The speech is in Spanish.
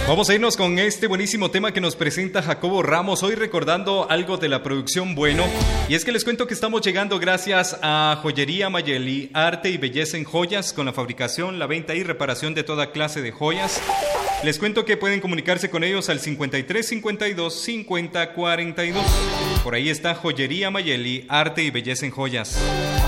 Vamos a irnos con este buenísimo tema que nos presenta Jacobo Ramos, hoy recordando algo de la producción Bueno. Y es que les cuento que estamos llegando gracias a Joyería Mayeli, arte y belleza en joyas, con la fabricación, la venta y reparación de toda clase de joyas. Les cuento que pueden comunicarse con ellos al 53 52 50 42. Por ahí está Joyería Mayeli, arte y belleza en joyas.